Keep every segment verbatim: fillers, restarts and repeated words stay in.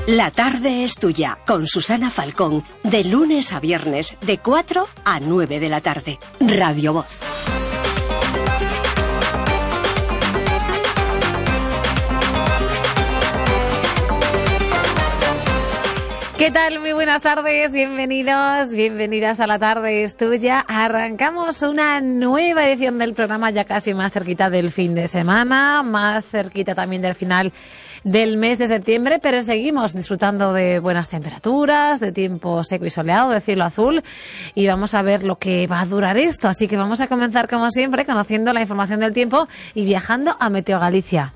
La tarde es tuya, con Susana Falcón, de lunes a viernes, de cuatro a nueve de la tarde. Radio Voz. ¿Qué tal? Muy buenas tardes, bienvenidos, bienvenidas a La Tarde es Tuya. Arrancamos una nueva edición del programa, ya casi más cerquita del fin de semana, más cerquita también del final del mes de septiembre, pero seguimos disfrutando de buenas temperaturas, de tiempo seco y soleado, de cielo azul, y vamos a ver lo que va a durar esto. Así que vamos a comenzar, como siempre, conociendo la información del tiempo y viajando a Meteo Galicia.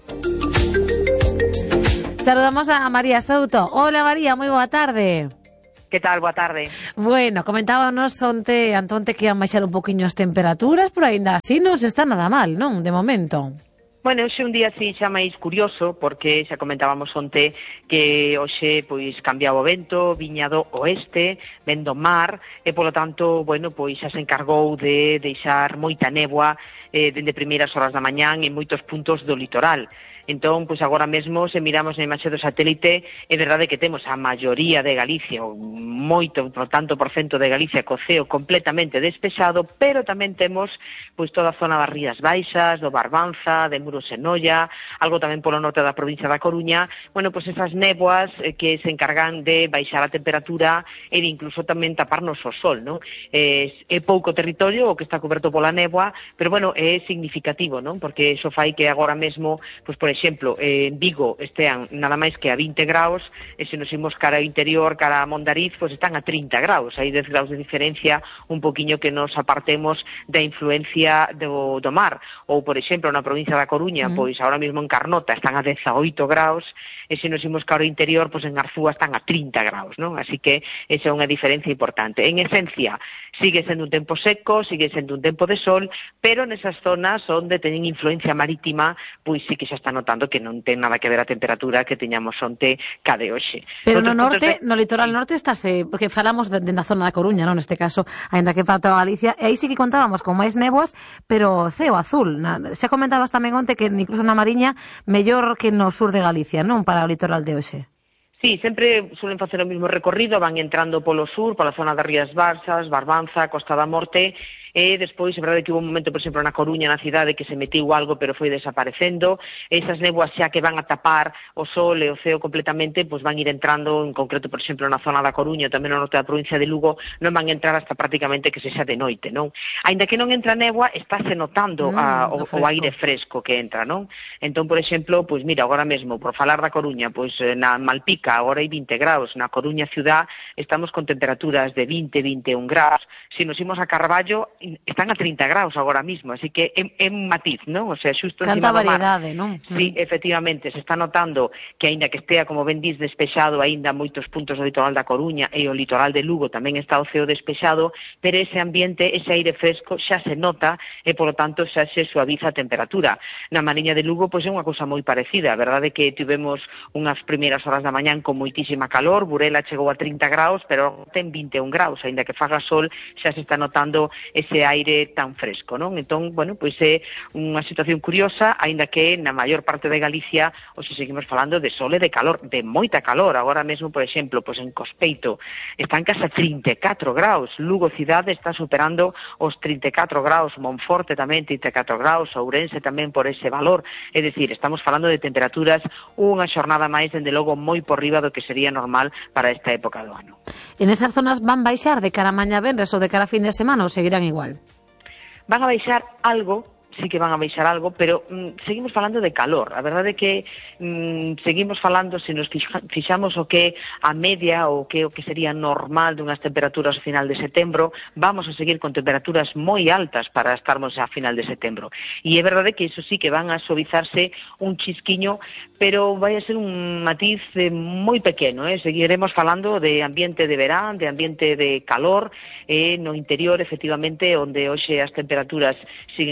Saludamos a María Souto. Hola María, moi boa tarde. Que tal? Boa tarde. Bueno, comentábanos onte, Antonte, que iban baixar un poquinho as temperaturas, pero aínda así non se está nada mal, non? De momento. Bueno, hoxe un día así xa máis curioso, porque xa comentábamos onte que hoxe pois cambiaba o vento, viña do oeste, ven do mar, e polo tanto, bueno, pois xa se encargou de deixar moita néboa eh, dende primeiras horas da mañán en moitos puntos do litoral. Entón, pois agora mesmo, se miramos na imaxe do satélite, é verdade que temos a maioría de Galicia, o moito, por tanto, por cento de Galicia co ceo completamente despexado, pero tamén temos pois toda a zona das Rías Baixas, do Barbanza, de Muros e Noia, algo tamén polo norte da provincia da Coruña, bueno, pois esas néboas eh, que se encargan de baixar a temperatura e de incluso tamén taparnos o sol, non? É, é pouco territorio o que está coberto pola néboa, pero bueno, é significativo, non? Porque iso fai que agora mesmo, pois por exemplo, en Vigo estean nada máis que a vinte graus, e se nos imos cara ao interior, cara a Mondariz, pois están a trinta graus, hai dez graus de diferencia, un poquinho que nos apartemos da influencia do, do mar. Ou, por exemplo, na provincia da Coruña, mm. pois agora mesmo en Carnota están a dezaoito graus, e se nos imos cara ao interior, pois en Arzúa están a trinta graus, non? Así que esa é unha diferencia importante. En esencia, sigue sendo un tempo seco, sigue sendo un tempo de sol, pero nesas zonas onde teñen influencia marítima, pois sí que xa está notando que non ten nada que ver a temperatura que teñamos onte ca de hoxe. Pero no norte, de... no litoral norte estáse, porque falamos de, de na zona da Coruña, non, neste caso, aínda que falta a Galicia, e aí sí que contábamos con máis néboas, pero ceo azul. Na, xa comentabas tamén onte que incluso na Mariña mellor que no sur de Galicia, non, para o litoral de hoxe. Sí, sempre suelen facer o mesmo recorrido, van entrando polo sur, pola zona das Rías Baixas, Barbanza, Costa da Morte, e despois, é verdade que hubo un momento, por exemplo, na Coruña, na cidade, que se metiu algo, pero foi desaparecendo. Esas néboas xa que van a tapar o sol e o ceo completamente, pois van ir entrando, en concreto, por exemplo, na zona da Coruña, tamén no norte da provincia de Lugo, non van a entrar hasta prácticamente que se xa de noite, non? Aínda que non entra néboa, estáse notando mm, a, o, o aire fresco que entra, non? Entón, por exemplo, pois mira, agora mesmo, por falar da Coruña, pois na Malpica, agora hai vinte graus, na Coruña ciudad estamos con temperaturas de vinte, vinte e un graus. Se nos imos a Carballo, están a trinta graus agora mismo, así que é, é un matiz, non? O sea, xusto Canta encima do mar. variedade, non? Sí, efectivamente, se está notando que aínda que estea, como ben dis, despexado aínda moitos puntos do litoral da Coruña e o litoral de Lugo tamén está o ceo despexado, pero ese ambiente, ese aire fresco xa se nota e, polo tanto, xa se suaviza a temperatura. Na Mariña de Lugo, pois é unha cousa moi parecida. A verdade é que tivemos unhas primeiras horas da mañán con moitísima calor, Burela chegou a trinta graus, pero ten vinte e un graus, aínda que faga sol, xa se está notando ese aire tan fresco, non? Entón, bueno, pois é unha situación curiosa, aínda que na maior parte de Galicia, ou se seguimos falando de sol e de calor, de moita calor. Agora mesmo, por exemplo, pois en Cospeito están case a trinta e catro graus, Lugo cidade está superando os trinta e catro graus, Monforte tamén trinta e catro graus, Ourense tamén por ese valor, é dicir, estamos falando de temperaturas unha xornada máis, dende logo, moi por riba do que sería normal para esta época do ano. En esas zonas van baixar de cara a mañá venres ou de cara a fin de semana ou seguirán igual? Van a baixar algo, sí que van a baixar algo, pero mm, seguimos falando de calor. A verdade é que mm, seguimos falando, se nos fixamos o que a media ou que o que sería normal dunhas temperaturas ao final de setembro, vamos a seguir con temperaturas moi altas para estarmos a final de setembro. E é verdade que iso sí que van a suavizarse un chisquiño, pero vai a ser un matiz eh, moi pequeno, eh? Seguiremos falando de ambiente de verán, de ambiente de calor, e eh, no interior, efectivamente, onde hoxe as temperaturas siguen estando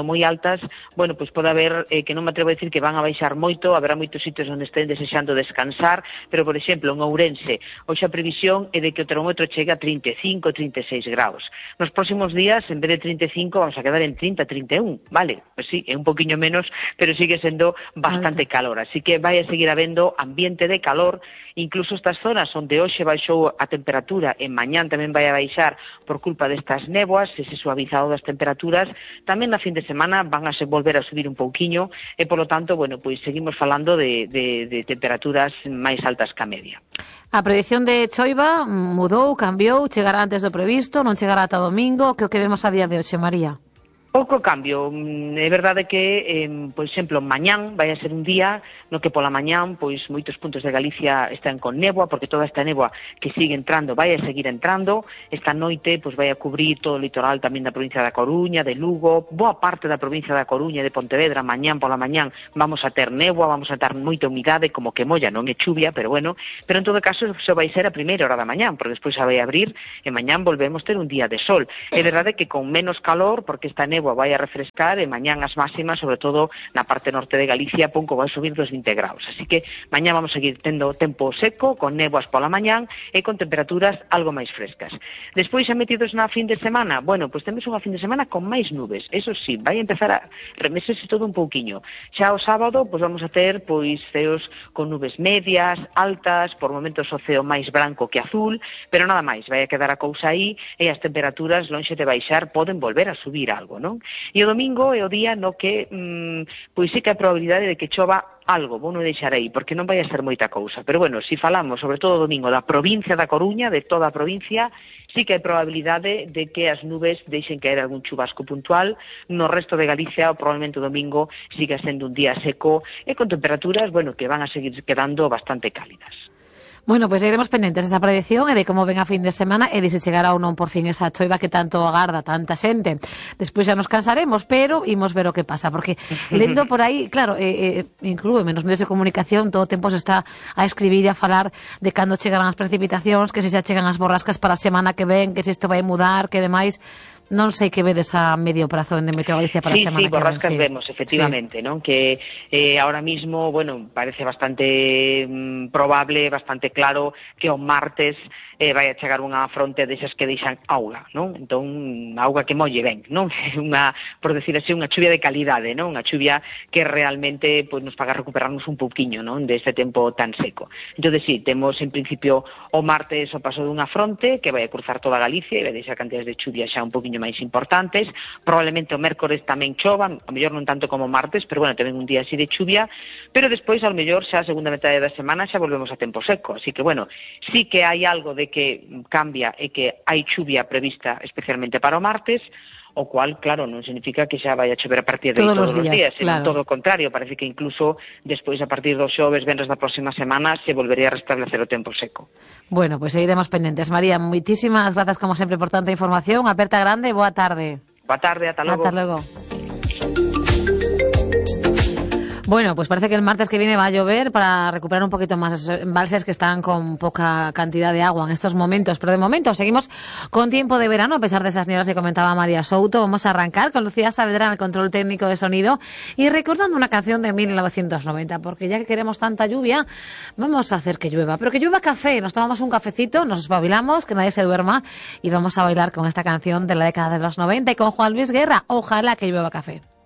moi altas, bueno, pois pode haber, eh, que non me atrevo a decir que van a baixar moito, haberá moitos sitios onde estén desexando descansar, pero, por exemplo, en Ourense, hoxe a previsión é de que o termómetro chegue a trinta e cinco, trinta e seis graus. Nos próximos días, en vez de trinta e cinco, vamos a quedar en trinta, trinta e un, vale? Pois sí, é un poquinho menos, pero sigue sendo bastante calor, así que vai a seguir habendo ambiente de calor, incluso estas zonas onde hoxe baixou a temperatura, en mañán tamén vai a baixar por culpa destas néboas, ese suavizado das temperaturas, tamén na fin de semana van a se volver a subir un pouquiño e, polo tanto, bueno, pois seguimos falando de, de, de temperaturas máis altas que a media. A predición de choiva mudou, cambiou, chegará antes do previsto, non chegará ata domingo, que o que vemos a día de hoxe, María? Pouco cambio, é verdade que, eh, por exemplo, mañán vai a ser un día no que pola mañán, pois moitos puntos de Galicia están con néboa, porque toda esta néboa que sigue entrando vai a seguir entrando, esta noite pois vai a cubrir todo o litoral tamén da provincia da Coruña, de Lugo, boa parte da provincia da Coruña e de Pontevedra, mañán pola mañán vamos a ter néboa, vamos a ter moita humidade, como que molla, non é chuvia, pero bueno, pero en todo caso iso vai ser a primeira hora da mañán, porque despois xa vai a abrir e mañán volvemos ter un día de sol. É verdade que con menos calor, porque esta néboa vai a refrescar e mañán as máximas, sobre todo na parte norte de Galicia, pouco vai subir dos vinte graus. Así que mañán vamos a seguir tendo tempo seco, con néboas pola mañán e con temperaturas algo máis frescas. Despois, xa metidos na fin de semana, bueno, pois temos unha fin de semana con máis nubes. Eso sí, vai a empezar a remesese todo un pouquiño. Xa o sábado, pois vamos a ter pois ceos con nubes medias, altas, por momentos o ceo máis branco que azul, pero nada máis, vai a quedar a cousa aí e as temperaturas lonxe de baixar poden volver a subir algo, non? E o domingo é o día no que mmm, pois sí que hai probabilidade de que chova algo, vou non deixar aí, porque non vai a ser moita cousa. Pero bueno, se falamos, sobre todo o domingo, da provincia da Coruña, de toda a provincia, sí que hai probabilidade de que as nubes deixen caer algún chubasco puntual. No resto de Galicia, probablemente o domingo siga sendo un día seco e con temperaturas, bueno, que van a seguir quedando bastante cálidas. Bueno, pois pues iremos pendentes desa predicción e de como ven a fin de semana e de se chegará ou non por fin esa choiva que tanto agarda tanta xente. Despois xa nos cansaremos, pero imos ver o que pasa, porque lendo por aí, claro, eh, eh, inclúeme nos medios de comunicación, todo o tempo se está a escribir e a falar de cando chegarán as precipitacións, que se xa chegan as borrascas para a semana que ven, que se isto vai mudar, que demais. Non sei que vedes a medio prazo en Meteo Galicia para sí, a semana sí, que ven. borrascas sí, vemos, efectivamente, sí. ¿No? Que eh, ahora mismo, bueno, parece bastante mm, probable, bastante claro que o martes eh, vai a chegar unha fronte desas que deixan auga, non? Entón, auga que molle ben, non? Unha, por decir así, unha chuvia de calidade, non? Unha chuvia que realmente pues, nos faga recuperarnos un pouquiño, non? De este tempo tan seco. Entón, sí, temos en principio o martes o paso dunha fronte que vai a cruzar toda Galicia e vai deixar cantidades de chuvia xa un pouquiño máis importantes, probablemente o mércores tamén chova, a mellor non tanto como o martes, pero bueno, tamén un día así de chuvia, pero despois, ao mellor, xa a segunda metade da semana xa volvemos a tempo seco, así que bueno, sí que hai algo de que cambia e que hai chuvia prevista especialmente para o martes, o cual, claro, non significa que xa vai a chover a partir de todos, todos os días, días claro. Todo o contrario, parece que incluso despois, a partir dos xoves, venres da próxima semana, se volvería a restablecer o tempo seco. Bueno, pois pues seguiremos pendentes. María, moitísimas grazas como sempre por tanta información, aperta grande, boa tarde. Boa tarde, ata logo. Ata logo. Bueno, pues parece que el martes que viene va a llover para recuperar un poquito más esos embalses que están con poca cantidad de agua en estos momentos. Pero de momento seguimos con tiempo de verano, a pesar de esas nieblas que comentaba María Souto. Vamos a arrancar con Lucía Saavedra en el control técnico de sonido y recordando una canción de mil novecientos noventa, porque ya que queremos tanta lluvia, vamos a hacer que llueva. Pero que llueva café, nos tomamos un cafecito, nos espabilamos, que nadie se duerma y vamos a bailar con esta canción de la década de los noventa y con Juan Luis Guerra. Ojalá que llueva café.